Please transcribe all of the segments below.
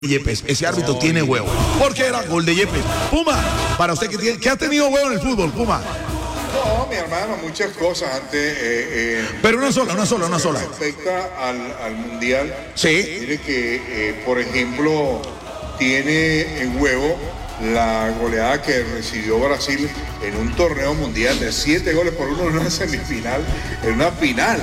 Yepes, ese árbitro tiene huevo. Porque era gol de Yepes. Puma, para usted que ha tenido huevo en el fútbol, Puma. No, mi hermano, muchas cosas antes. Pero una sola. Respecta al Mundial. Sí. Mire que, por ejemplo, tiene en huevo la goleada que recibió Brasil en un torneo mundial de 7-1 en una semifinal, en una final.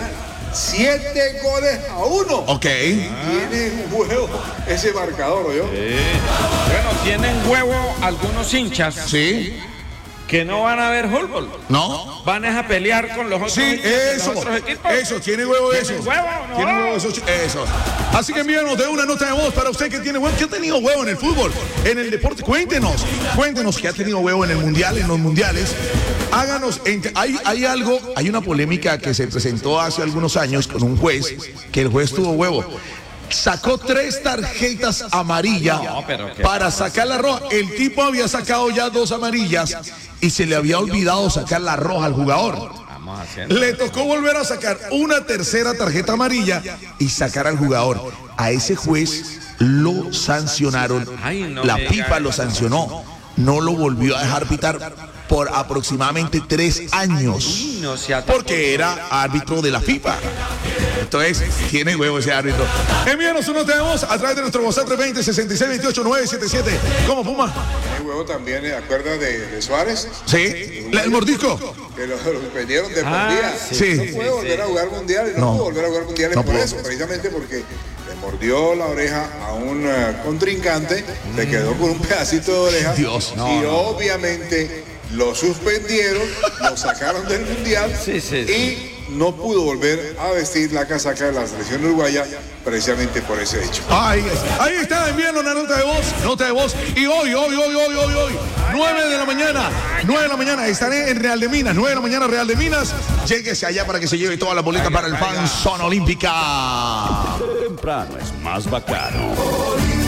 7-1. Ok. Tiene un huevo ese marcador, ¿yo? Bueno, tienen huevo algunos hinchas. Sí. Que no van a ver fútbol. No. Van a pelear con los otros, Sí, eso. los otros equipos. Eso, tiene huevo eso. ¿Tiene huevo o no? Tiene huevo eso. Así que envíanos de una nota de voz para usted que tiene huevo, que ha tenido huevo en el fútbol, en el deporte. Cuéntenos que ha tenido huevo en el mundial, en los mundiales. Háganos, hay una polémica que se presentó hace algunos años con un juez, que el juez tuvo huevo. Sacó 3 tarjetas amarillas para sacar la roja. El tipo había sacado ya 2 amarillas y se le había olvidado sacar la roja al jugador. Le tocó volver a sacar una tercera tarjeta amarilla y sacar al jugador. A ese juez lo sancionaron. La FIFA lo sancionó. No lo volvió a dejar pitar por aproximadamente 3 años. Porque era árbitro de la FIFA. Entonces, tiene huevo ese árbitro. Envíanos un nota de voz a través de nuestro WhatsApp 20 66 28 977. ¿Cómo, Puma? Tiene huevo también, ¿te acuerdas de Suárez? Sí, el mordisco. Que lo suspendieron de por día. Sí. No puede volver a jugar mundiales, no pudo volver a jugar mundiales por eso, precisamente porque le mordió la oreja a un contrincante, se quedó con un pedacito de oreja. Dios, y obviamente lo suspendieron, lo sacaron del mundial y no pudo volver a vestir la casaca de la selección uruguaya precisamente por ese hecho. Ahí está, enviando una nota de voz. Y hoy, 9 de la mañana, estaré en Real de Minas, 9 de la mañana, Real de Minas. Lléguese allá para que se lleve toda la boleta para el Fan Zona Olímpica. Temprano es más bacano.